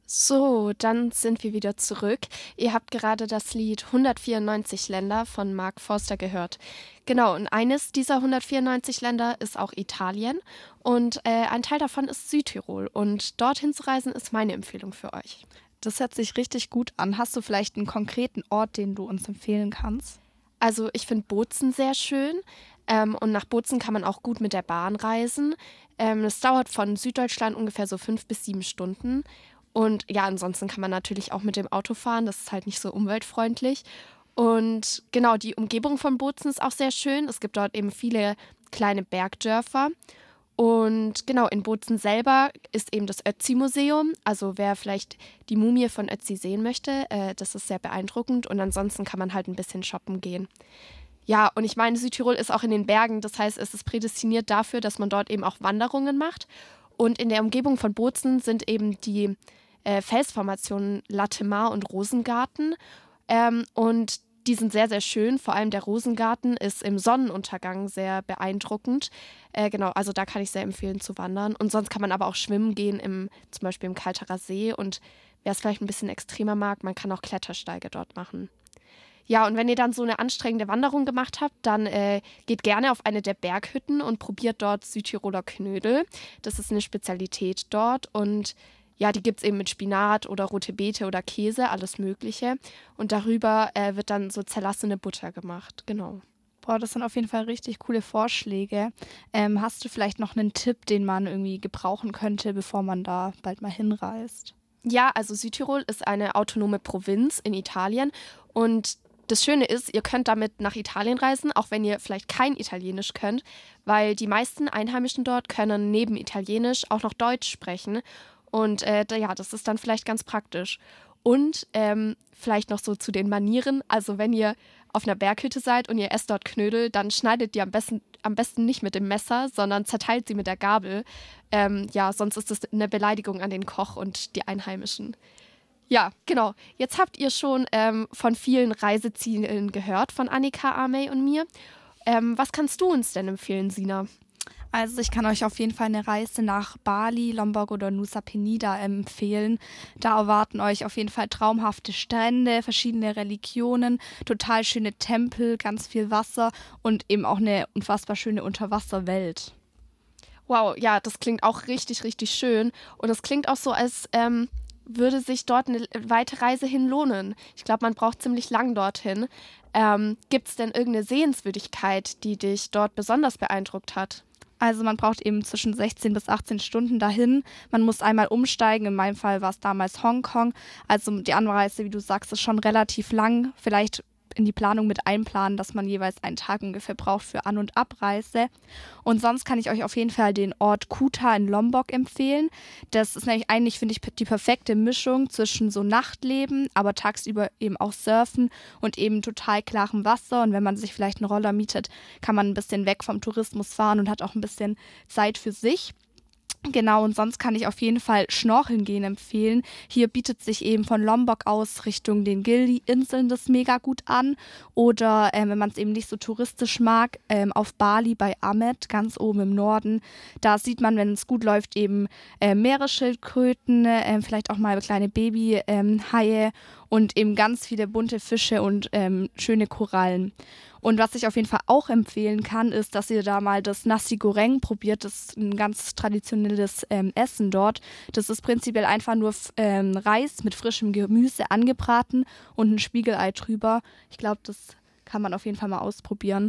So, dann sind wir wieder zurück. Ihr habt gerade das Lied 194 Länder von Mark Forster gehört. Genau, und eines dieser 194 Länder ist auch Italien und ein Teil davon ist Südtirol. Und dorthin zu reisen ist meine Empfehlung für euch. Das hört sich richtig gut an. Hast du vielleicht einen konkreten Ort, den du uns empfehlen kannst? Also ich finde Bozen sehr schön und nach Bozen kann man auch gut mit der Bahn reisen. Es dauert von Süddeutschland ungefähr so 5 bis 7 Stunden. Und ja, ansonsten kann man natürlich auch mit dem Auto fahren. Das ist halt nicht so umweltfreundlich. Und genau, die Umgebung von Bozen ist auch sehr schön. Es gibt dort eben viele kleine Bergdörfer. Und genau, in Bozen selber ist eben das Ötzi-Museum. Also wer vielleicht die Mumie von Ötzi sehen möchte, das ist sehr beeindruckend. Und ansonsten kann man halt ein bisschen shoppen gehen. Ja, und ich meine, Südtirol ist auch in den Bergen. Das heißt, es ist prädestiniert dafür, dass man dort eben auch Wanderungen macht. Und in der Umgebung von Bozen sind eben die Felsformationen Latemar und Rosengarten. Und die sind sehr, sehr schön. Vor allem der Rosengarten ist im Sonnenuntergang sehr beeindruckend. Genau, also da kann ich sehr empfehlen zu wandern. Und sonst kann man aber auch schwimmen gehen, zum Beispiel im Kalterer See. Und wer es vielleicht ein bisschen extremer mag, man kann auch Klettersteige dort machen. Ja, und wenn ihr dann so eine anstrengende Wanderung gemacht habt, dann geht gerne auf eine der Berghütten und probiert dort Südtiroler Knödel. Das ist eine Spezialität dort und ja, die gibt es eben mit Spinat oder rote Beete oder Käse, alles Mögliche. Und darüber wird dann so zerlassene Butter gemacht, genau. Boah, das sind auf jeden Fall richtig coole Vorschläge. Hast du vielleicht noch einen Tipp, den man irgendwie gebrauchen könnte, bevor man da bald mal hinreist? Ja, also Südtirol ist eine autonome Provinz in Italien und das Schöne ist, ihr könnt damit nach Italien reisen, auch wenn ihr vielleicht kein Italienisch könnt, weil die meisten Einheimischen dort können neben Italienisch auch noch Deutsch sprechen. Und ja, das ist dann vielleicht ganz praktisch. Und vielleicht noch so zu den Manieren. Also wenn ihr auf einer Berghütte seid und ihr esst dort Knödel, dann schneidet die am besten nicht mit dem Messer, sondern zerteilt sie mit der Gabel. Ja, sonst ist das eine Beleidigung an den Koch und die Einheimischen. Ja, genau. Jetzt habt ihr schon von vielen Reisezielen gehört, von Annika, Amey und mir. Was kannst du uns denn empfehlen, Sina? Also ich kann euch auf jeden Fall eine Reise nach Bali, Lombok oder Nusa Penida empfehlen. Da erwarten euch auf jeden Fall traumhafte Strände, verschiedene Religionen, total schöne Tempel, ganz viel Wasser und eben auch eine unfassbar schöne Unterwasserwelt. Wow, ja, das klingt auch richtig, richtig schön. Und es klingt auch so, als würde sich dort eine weite Reise hin lohnen. Ich glaube, man braucht ziemlich lang dorthin. Gibt es denn irgendeine Sehenswürdigkeit, die dich dort besonders beeindruckt hat? Also man braucht eben zwischen 16 bis 18 Stunden dahin. Man muss einmal umsteigen. In meinem Fall war es damals Hongkong. Also die Anreise, wie du sagst, ist schon relativ lang. Vielleicht in die Planung mit einplanen, dass man jeweils einen Tag ungefähr braucht für An- und Abreise. Und sonst kann ich euch auf jeden Fall den Ort Kuta in Lombok empfehlen. Das ist nämlich eigentlich, finde ich, die perfekte Mischung zwischen so Nachtleben, aber tagsüber eben auch Surfen und eben total klarem Wasser. Und wenn man sich vielleicht einen Roller mietet, kann man ein bisschen weg vom Tourismus fahren und hat auch ein bisschen Zeit für sich. Genau, und sonst kann ich auf jeden Fall Schnorcheln gehen empfehlen. Hier bietet sich eben von Lombok aus Richtung den Gili-Inseln das mega gut an. Oder wenn man es eben nicht so touristisch mag, auf Bali bei Amed, ganz oben im Norden. Da sieht man, wenn es gut läuft, eben Meeresschildkröten, vielleicht auch mal kleine Babyhaie und eben ganz viele bunte Fische und schöne Korallen. Und was ich auf jeden Fall auch empfehlen kann, ist, dass ihr da mal das Nasi Goreng probiert. Das ist ein ganz traditionelles Essen dort. Das ist prinzipiell einfach nur Reis mit frischem Gemüse angebraten und ein Spiegelei drüber. Ich glaube, das kann man auf jeden Fall mal ausprobieren.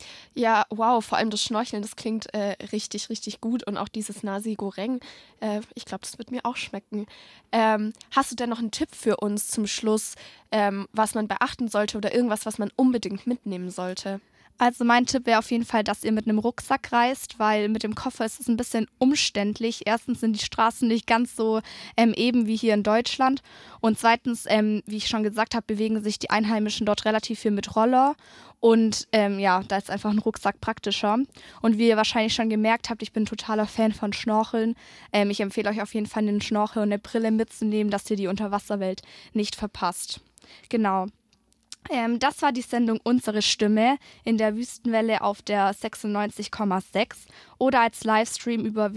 Ja, wow, vor allem das Schnorcheln, das klingt richtig, richtig gut. Und auch dieses Nasi Goreng, ich glaube, das wird mir auch schmecken. Hast du denn noch einen Tipp für uns zum Schluss, was man beachten sollte oder irgendwas, was man unbedingt mitnehmen sollte? Also mein Tipp wäre auf jeden Fall, dass ihr mit einem Rucksack reist, weil mit dem Koffer ist es ein bisschen umständlich. Erstens sind die Straßen nicht ganz so eben wie hier in Deutschland. Und zweitens, wie ich schon gesagt habe, bewegen sich die Einheimischen dort relativ viel mit Roller. Und ja, da ist einfach ein Rucksack praktischer. Und wie ihr wahrscheinlich schon gemerkt habt, ich bin totaler Fan von Schnorcheln. Ich empfehle euch auf jeden Fall einen Schnorchel und eine Brille mitzunehmen, dass ihr die Unterwasserwelt nicht verpasst. Genau. Das war die Sendung Unsere Stimme in der Wüstenwelle auf der 96,6 oder als Livestream über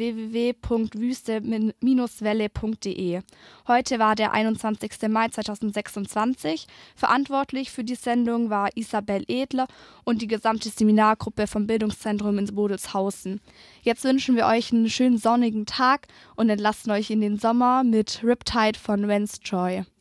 www.wüste-welle.de. Heute war der 21. Mai 2026. Verantwortlich für die Sendung war Isabel Edler und die gesamte Seminargruppe vom Bildungszentrum in Bodelshausen. Jetzt wünschen wir euch einen schönen sonnigen Tag und entlassen euch in den Sommer mit Riptide von Vance Joy.